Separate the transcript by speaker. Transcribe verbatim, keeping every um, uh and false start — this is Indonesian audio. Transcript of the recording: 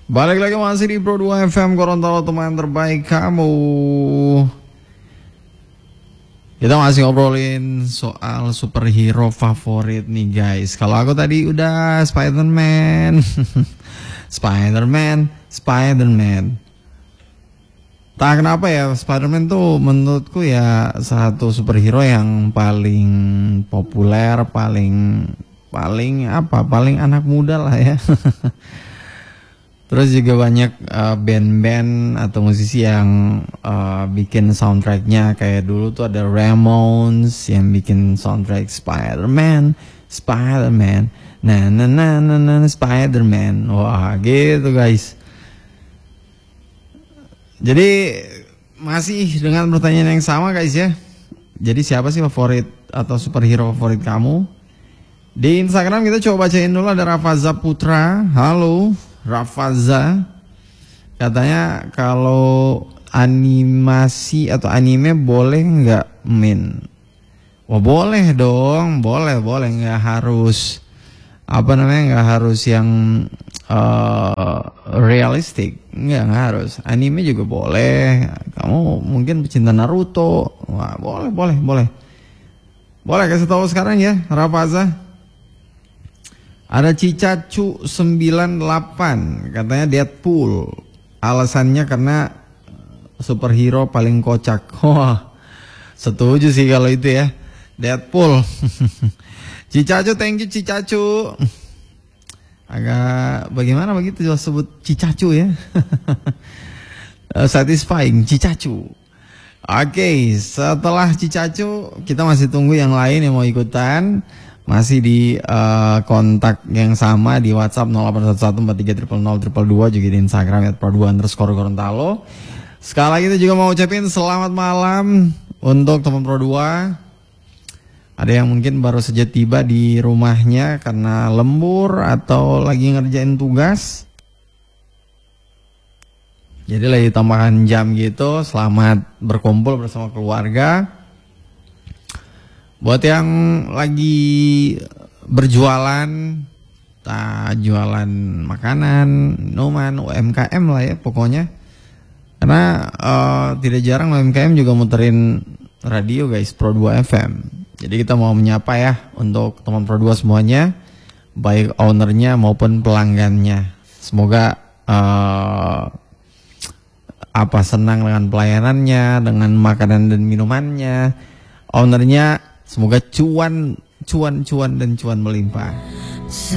Speaker 1: Balik lagi masih di Pro dua F M Gorontalo, teman terbaik kamu. Kita masih ngobrolin soal superhero favorit nih guys. Kalau aku tadi udah Spider-Man. Spider-Man, Spider-Man. Tak kenapa ya, Spider-Man tuh menurutku ya satu superhero yang paling populer, paling paling apa? Paling anak muda lah ya. Terus juga banyak uh, band-band atau musisi yang uh, bikin soundtracknya. Kayak dulu tuh ada Ramones yang bikin soundtrack Spider-Man, Spider-Man, na na na na na Spider-Man. Wah gitu guys. Jadi masih dengan pertanyaan yang sama guys ya. Jadi siapa sih favorit atau superhero favorit kamu? Di Instagram kita coba bacain dulu, ada Rafaza Putra. Halo Rafaza, katanya kalau animasi atau anime boleh nggak Min? Wah boleh dong, boleh boleh, nggak harus apa namanya, nggak harus yang uh, realistik, nggak nggak harus. Anime juga boleh. Kamu mungkin pecinta Naruto, wah boleh boleh boleh, boleh kasih tahu sekarang ya Rafaza. Ada Cicacu sembilan delapan, katanya Deadpool. Alasannya karena superhero paling kocak. Wah, setuju sih kalau itu ya, Deadpool. Cicacu, thank you Cicacu. Agak bagaimana begitu sebut Cicacu ya. Satisfying Cicacu. Oke, okay, setelah Cicacu kita masih tunggu yang lain yang mau ikutan. Masih di uh, kontak yang sama di WhatsApp nol delapan satu satu empat tiga nol nol nol dua dua, juga di Instagram at pro dua underscore Gorontalo. Sekali lagi kita juga mau ucapin selamat malam untuk teman Pro dua. Ada yang mungkin baru saja tiba di rumahnya karena lembur atau lagi ngerjain tugas, jadi lagi tambahan jam gitu. Selamat berkumpul bersama keluarga. Buat yang lagi berjualan, tak jualan makanan, minuman, U M K M lah ya pokoknya. Karena uh, tidak jarang U M K M juga muterin radio guys, Pro dua F M. Jadi kita mau menyapa ya untuk teman Pro dua semuanya, baik ownernya maupun pelanggannya. Semoga uh, apa senang dengan pelayanannya, dengan makanan dan minumannya. Ownernya semoga cuan, cuan, cuan dan cuan melimpah.